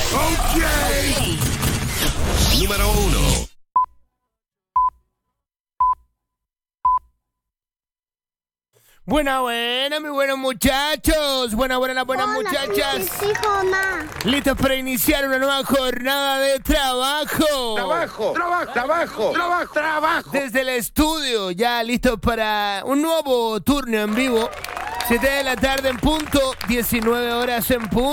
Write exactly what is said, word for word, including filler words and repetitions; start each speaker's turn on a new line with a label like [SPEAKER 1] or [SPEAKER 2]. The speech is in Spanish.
[SPEAKER 1] Ok. Número uno.
[SPEAKER 2] Buena, buena, mis buenos muchachos. Buena, buena, las buenas
[SPEAKER 3] Hola,
[SPEAKER 2] muchachas.
[SPEAKER 3] Sí, mamá.
[SPEAKER 2] ¿Listos para iniciar una nueva jornada de trabajo?
[SPEAKER 4] Trabajo, trabajo, trabajo, trabajo, trabajo.
[SPEAKER 2] Desde el estudio, ya listos para un nuevo turno en vivo. siete de la tarde en punto, diecinueve horas en punto.